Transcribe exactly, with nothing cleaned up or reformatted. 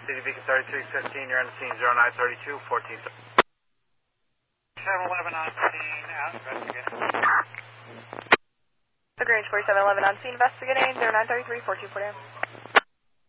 City Beacon thirty-three fifteen, you're on the scene, zero nine thirty-two, fourteen. seven eleven on scene, out investigating. The Grange forty-seven eleven on scene, investigating, zero nine thirty-three, fourteen forty.